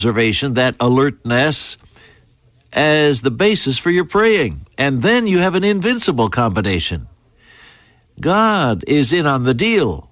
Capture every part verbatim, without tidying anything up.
observation, that alertness, as the basis for your praying. And then you have an invincible combination. God is in on the deal.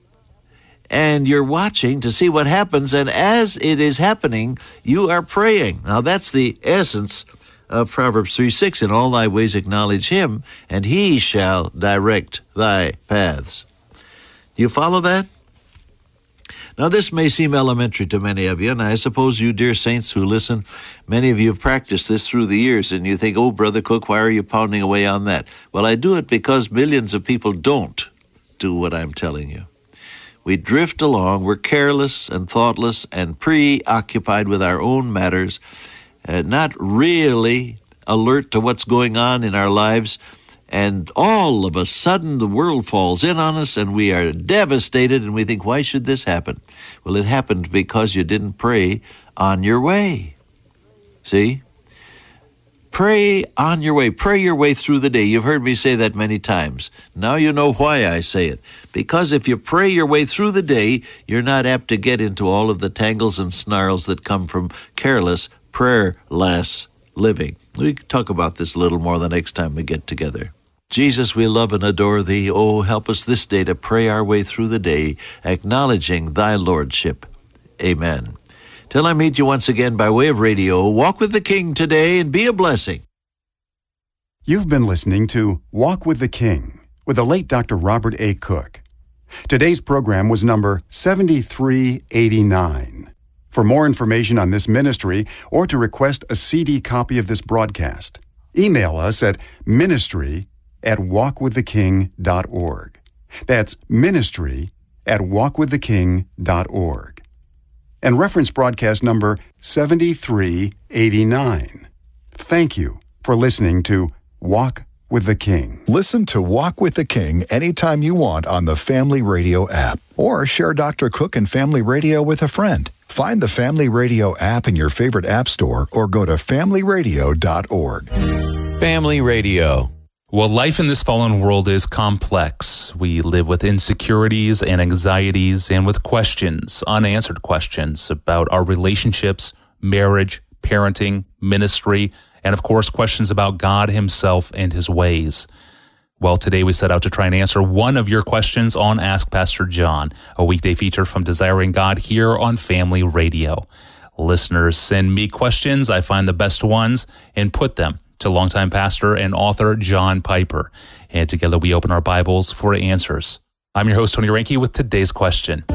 And you're watching to see what happens, and as it is happening, you are praying. Now, that's the essence of Proverbs three six. In all thy ways acknowledge him, and he shall direct thy paths. Do you follow that? Now, this may seem elementary to many of you, and I suppose you, dear saints who listen, many of you have practiced this through the years, and you think, oh, Brother Cook, why are you pounding away on that? Well, I do it because millions of people don't do what I'm telling you. We drift along, we're careless and thoughtless and preoccupied with our own matters, uh, not really alert to what's going on in our lives, and all of a sudden the world falls in on us and we are devastated and we think, why should this happen? Well, it happened because you didn't pray on your way. See? Pray on your way. Pray your way through the day. You've heard me say that many times. Now you know why I say it. Because if you pray your way through the day, you're not apt to get into all of the tangles and snarls that come from careless, prayerless living. We can talk about this a little more the next time we get together. Jesus, we love and adore thee. Oh, help us this day to pray our way through the day, acknowledging thy lordship. Amen. Till I meet you once again by way of radio, walk with the King today and be a blessing. You've been listening to Walk with the King with the late Doctor Robert A. Cook. Today's program was number seventy-three eighty-nine. For more information on this ministry or to request a C D copy of this broadcast, email us at ministry at walk with the king dot org. That's ministry at walk with the king dot org. And reference broadcast number seventy-three eighty-nine. Thank you for listening to Walk with the King. Listen to Walk with the King anytime you want on the Family Radio app, or share Doctor Cook and Family Radio with a friend. Find the Family Radio app in your favorite app store or go to family radio dot org. Family Radio. Well, life in this fallen world is complex. We live with insecurities and anxieties and with questions, unanswered questions about our relationships, marriage, parenting, ministry, and of course, questions about God himself and his ways. Well, today we set out to try and answer one of your questions on Ask Pastor John, a weekday feature from Desiring God here on Family Radio. Listeners send me questions, I find the best ones, and put them to longtime pastor and author John Piper. And together we open our Bibles for answers. I'm your host, Tony Reinke, with today's question.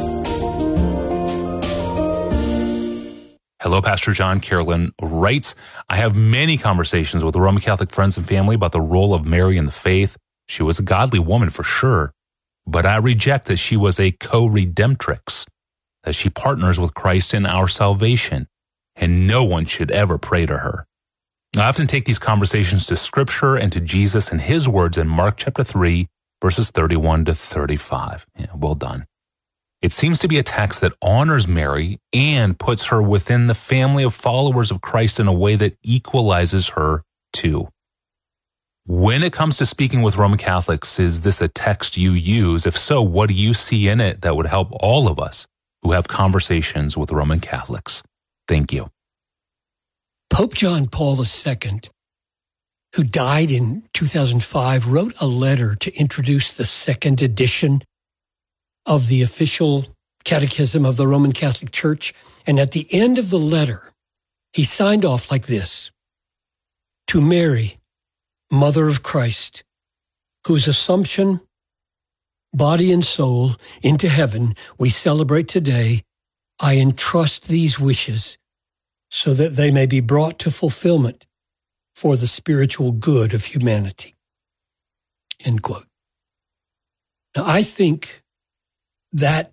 Hello, Pastor John. Carolyn writes, I have many conversations with Roman Catholic friends and family about the role of Mary in the faith. She was a godly woman for sure, but I reject that she was a co-redemptrix, that she partners with Christ in our salvation, and no one should ever pray to her. I often take these conversations to Scripture and to Jesus and his words in Mark chapter three, verses thirty-one to thirty-five. Yeah, well done. It seems to be a text that honors Mary and puts her within the family of followers of Christ in a way that equalizes her too. When it comes to speaking with Roman Catholics, is this a text you use? If so, what do you see in it that would help all of us who have conversations with Roman Catholics? Thank you. Pope John Paul the Second, who died in two thousand five, wrote a letter to introduce the second edition of the official catechism of the Roman Catholic Church. And at the end of the letter, he signed off like this: To Mary, Mother of Christ, whose assumption, body and soul, into heaven we celebrate today, I entrust these wishes so that they may be brought to fulfillment for the spiritual good of humanity. End quote. Now, I think that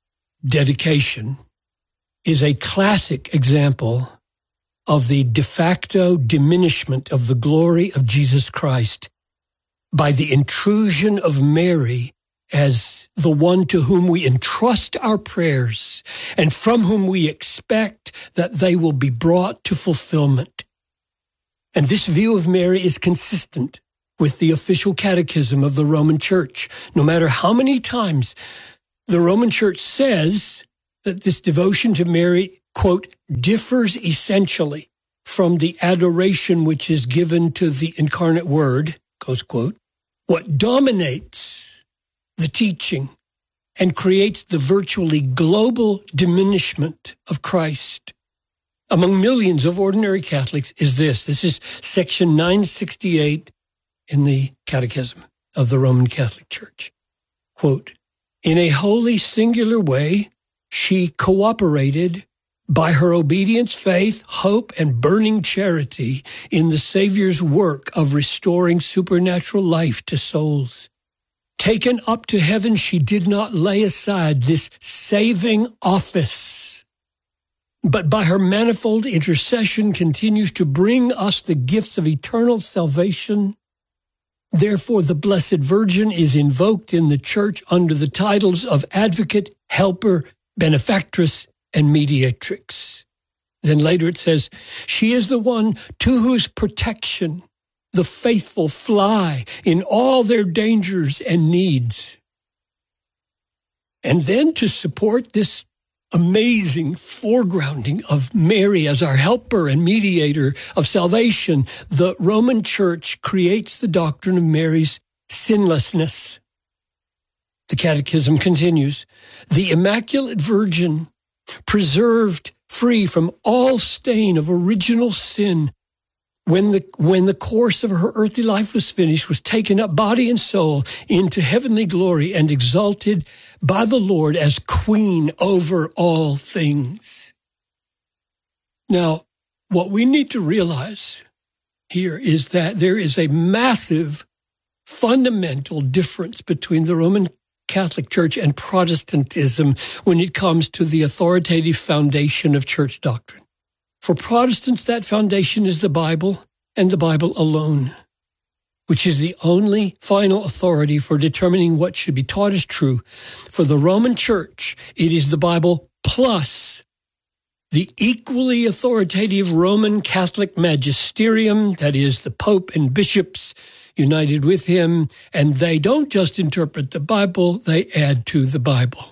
dedication is a classic example of the de facto diminishment of the glory of Jesus Christ by the intrusion of Mary as the one to whom we entrust our prayers and from whom we expect that they will be brought to fulfillment. And this view of Mary is consistent with the official catechism of the Roman Church. No matter how many times the Roman Church says that this devotion to Mary, quote, differs essentially from the adoration which is given to the incarnate Word, close quote. What dominates the teaching and creates the virtually global diminishment of Christ among millions of ordinary Catholics is this. This is section nine sixty-eight in the Catechism of the Roman Catholic Church. Quote, in a wholly singular way, she cooperated by her obedience, faith, hope, and burning charity in the Savior's work of restoring supernatural life to souls. Taken up to heaven, she did not lay aside this saving office, but by her manifold intercession continues to bring us the gifts of eternal salvation. Therefore, the Blessed Virgin is invoked in the Church under the titles of Advocate, Helper, Benefactress, and Mediatrix. Then later it says, she is the one to whose protection the faithful fly in all their dangers and needs. And then to support this amazing foregrounding of Mary as our helper and mediator of salvation, the Roman Church creates the doctrine of Mary's sinlessness. The Catechism continues, the Immaculate Virgin, preserved free from all stain of original sin, when the when the course of her earthly life was finished, was taken up body and soul into heavenly glory and exalted by the Lord as queen over all things. Now, what we need to realize here is that there is a massive fundamental difference between the Roman Catholic Church and Protestantism when it comes to the authoritative foundation of church doctrine. For Protestants, that foundation is the Bible and the Bible alone, which is the only final authority for determining what should be taught as true. For the Roman Church, it is the Bible plus the equally authoritative Roman Catholic magisterium, that is, the Pope and bishops united with him, and they don't just interpret the Bible, they add to the Bible.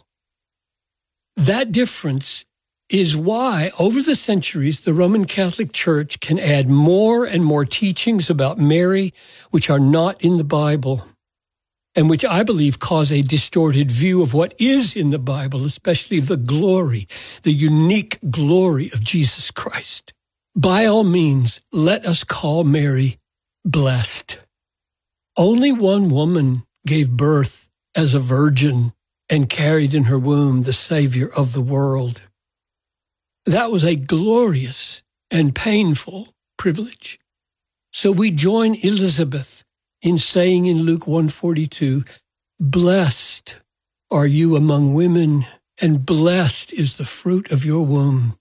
That difference is why, over the centuries, the Roman Catholic Church can add more and more teachings about Mary, which are not in the Bible, and which I believe cause a distorted view of what is in the Bible, especially the glory, the unique glory of Jesus Christ. By all means, let us call Mary blessed. Only one woman gave birth as a virgin and carried in her womb the Savior of the world. That was a glorious and painful privilege. So we join Elizabeth in saying in Luke one forty-two, blessed are you among women, and blessed is the fruit of your womb.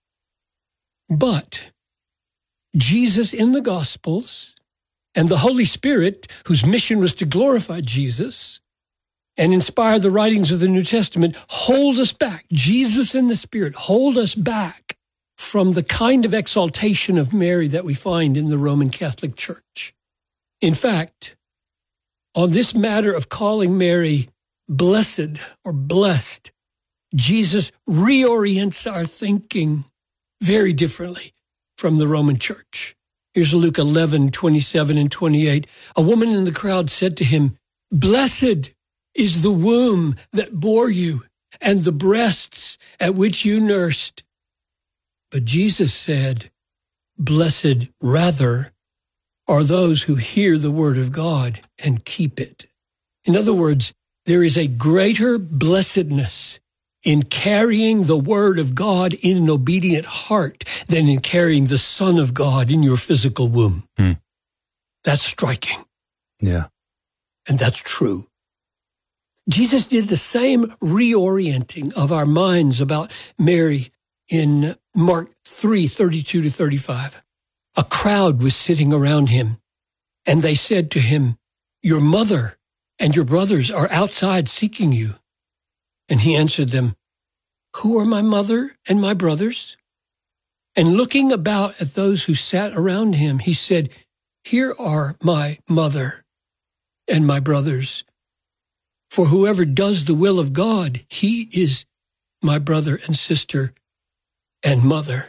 But Jesus in the Gospels and the Holy Spirit, whose mission was to glorify Jesus and inspire the writings of the New Testament, hold us back. Jesus and the Spirit hold us back from the kind of exaltation of Mary that we find in the Roman Catholic Church. In fact, on this matter of calling Mary blessed or blessed, Jesus reorients our thinking very differently from the Roman Church. Here's Luke eleven, twenty-seven and twenty-eight. A woman in the crowd said to him, blessed is the womb that bore you and the breasts at which you nursed. But Jesus said, blessed rather are those who hear the word of God and keep it. In other words, there is a greater blessedness in carrying the word of God in an obedient heart than in carrying the Son of God in your physical womb. Hmm. That's striking. Yeah. And that's true. Jesus did the same reorienting of our minds about Mary in Mark three, thirty-two to thirty-five. A crowd was sitting around him, and they said to him, your mother and your brothers are outside seeking you. And he answered them, who are my mother and my brothers? And looking about at those who sat around him, he said, here are my mother and my brothers. For whoever does the will of God, he is my brother and sister and mother.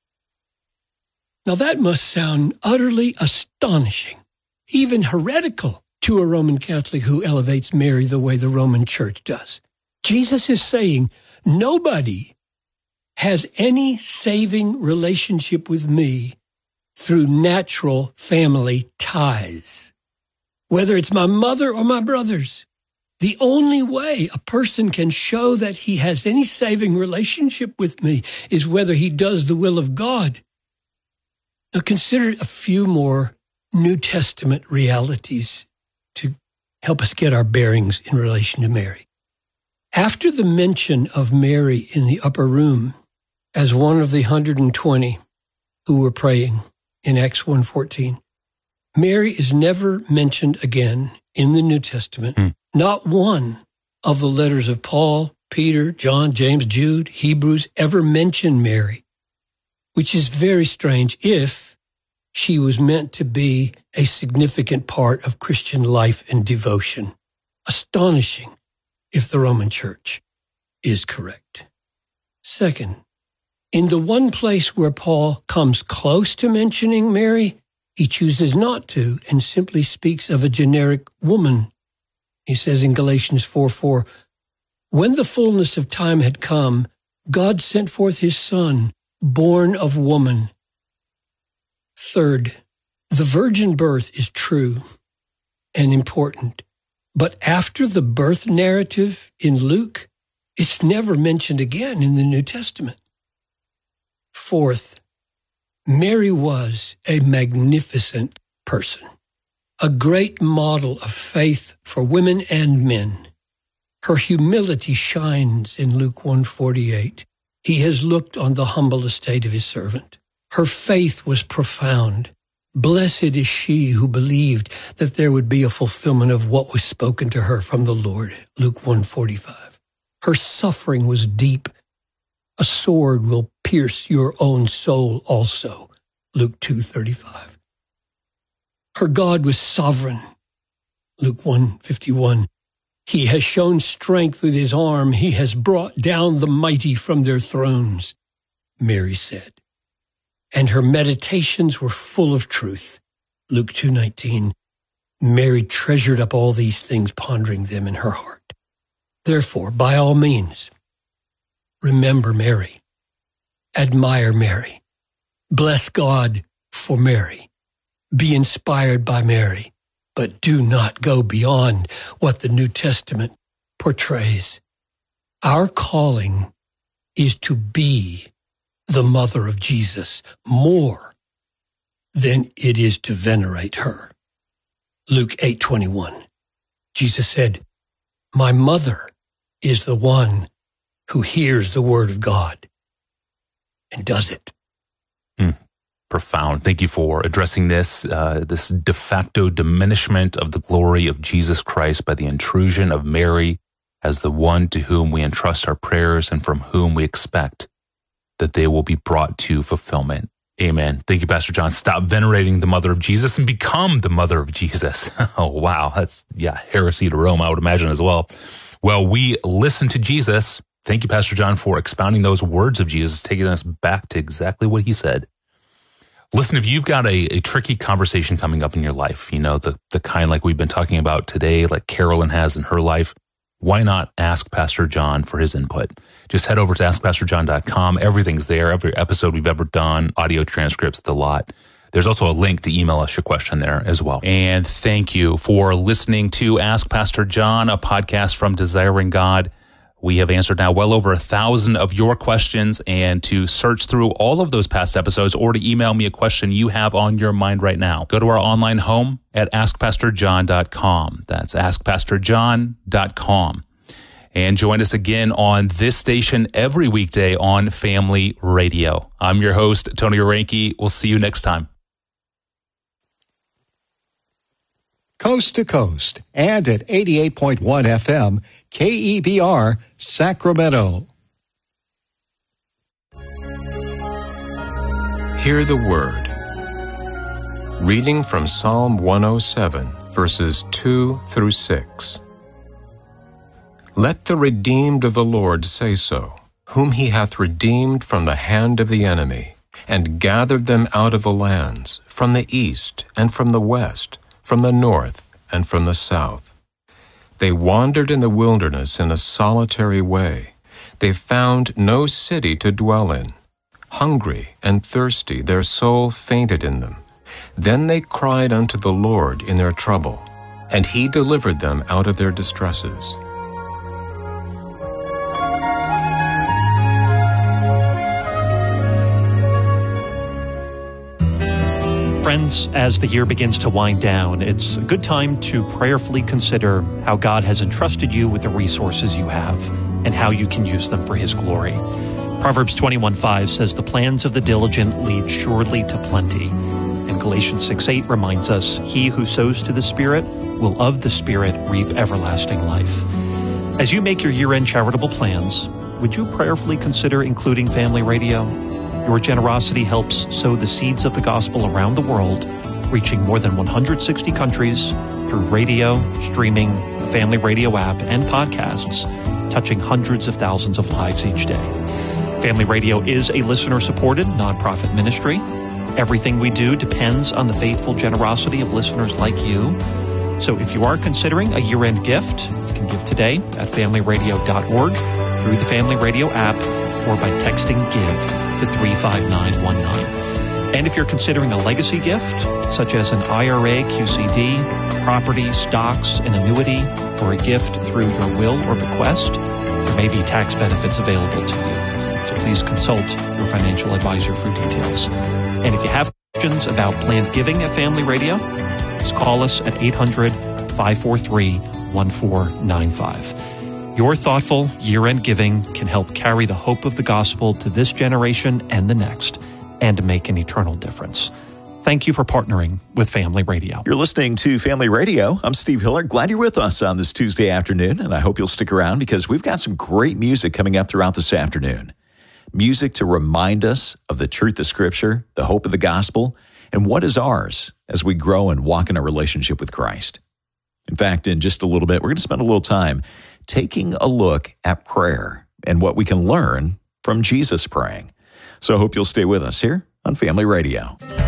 Now that must sound utterly astonishing, even heretical, to a Roman Catholic who elevates Mary the way the Roman Church does. Jesus is saying, nobody has any saving relationship with me through natural family ties, whether it's my mother or my brothers. The only way a person can show that he has any saving relationship with me is whether he does the will of God. Now consider a few more New Testament realities to help us get our bearings in relation to Mary. After the mention of Mary in the upper room as one of the one hundred twenty who were praying in Acts one fourteen, Mary is never mentioned again in the New Testament. Mm. Not one of the letters of Paul, Peter, John, James, Jude, Hebrews ever mention Mary, which is very strange if she was meant to be a significant part of Christian life and devotion. Astonishing if the Roman Church is correct. Second, in the one place where Paul comes close to mentioning Mary, he chooses not to and simply speaks of a generic woman. He says in Galatians four four, when the fullness of time had come, God sent forth his Son, born of woman. Third, the virgin birth is true and important, but after the birth narrative in Luke, it's never mentioned again in the New Testament. Fourth, Mary was a magnificent person, a great model of faith for women and men. Her humility shines in Luke one forty-eight. He has looked on the humble estate of his servant. Her faith was profound. Blessed is she who believed that there would be a fulfillment of what was spoken to her from the Lord, Luke one forty-five. Her suffering was deep. A sword will pierce your own soul also, Luke two thirty-five. Her God was sovereign, Luke one fifty-one. He has shown strength with his arm. He has brought down the mighty from their thrones, Mary said. And her meditations were full of truth, Luke two nineteen. Mary treasured up all these things, pondering them in her heart. Therefore, by all means, remember Mary, admire Mary, bless God for Mary, be inspired by Mary, but do not go beyond what the New Testament portrays. Our calling is to be the mother of Jesus more than it is to venerate her. Luke eight twenty-one. Jesus said, my mother is the one who hears the word of God and does it. Mm, profound. Thank you for addressing this, uh, this de facto diminishment of the glory of Jesus Christ by the intrusion of Mary as the one to whom we entrust our prayers and from whom we expect that they will be brought to fulfillment. Amen. Thank you, Pastor John. Stop venerating the mother of Jesus and become the mother of Jesus. Oh, wow. That's, yeah, heresy to Rome, I would imagine as well. Well, we listen to Jesus. Thank you, Pastor John, for expounding those words of Jesus, taking us back to exactly what he said. Listen, if you've got a, a tricky conversation coming up in your life, you know, the, the kind like we've been talking about today, like Carolyn has in her life, why not ask Pastor John for his input? Just head over to ask pastor john dot com. Everything's there. Every episode we've ever done, audio transcripts, the lot. There's also a link to email us your question there as well. And thank you for listening to Ask Pastor John, a podcast from Desiring God. We have answered now well over a thousand of your questions, and to search through all of those past episodes or to email me a question you have on your mind right now, go to our online home at ask pastor john dot com. That's ask pastor john dot com. And join us again on this station every weekday on Family Radio. I'm your host, Tony Orenke. We'll see you next time. Coast to coast and at eighty-eight point one F M, K E B R, Sacramento. Hear the word. Reading from Psalm one oh seven, verses two through six. Let the redeemed of the Lord say so, whom he hath redeemed from the hand of the enemy, and gathered them out of the lands, from the east and from the west, from the north and from the south. They wandered in the wilderness in a solitary way. They found no city to dwell in. Hungry and thirsty, their soul fainted in them. Then they cried unto the Lord in their trouble, and he delivered them out of their distresses. Friends, as the year begins to wind down, it's a good time to prayerfully consider how God has entrusted you with the resources you have and how you can use them for His glory. Proverbs twenty-one five says, "The plans of the diligent lead surely to plenty." And Galatians six eight reminds us, "He who sows to the Spirit will of the Spirit reap everlasting life." As you make your year-end charitable plans, would you prayerfully consider including Family Radio? Your generosity helps sow the seeds of the gospel around the world, reaching more than one hundred sixty countries through radio, streaming, the Family Radio app, and podcasts, touching hundreds of thousands of lives each day. Family Radio is a listener-supported nonprofit ministry. Everything we do depends on the faithful generosity of listeners like you. So if you are considering a year-end gift, you can give today at family radio dot org, through the Family Radio app, or by texting GIVE to three five nine one nine. And if you're considering a legacy gift, such as an I R A, Q C D, property, stocks, an annuity, or a gift through your will or bequest, there may be tax benefits available to you. So please consult your financial advisor for details. And if you have questions about planned giving at Family Radio, just call us at eight hundred, five four three, one four nine five. Your thoughtful year-end giving can help carry the hope of the gospel to this generation and the next, and to make an eternal difference. Thank you for partnering with Family Radio. You're listening to Family Radio. I'm Steve Hiller. Glad you're with us on this Tuesday afternoon, and I hope you'll stick around because we've got some great music coming up throughout this afternoon. Music to remind us of the truth of Scripture, the hope of the gospel, and what is ours as we grow and walk in a relationship with Christ. In fact, in just a little bit, we're going to spend a little time taking a look at prayer and what we can learn from Jesus praying. So I hope you'll stay with us here on Family Radio.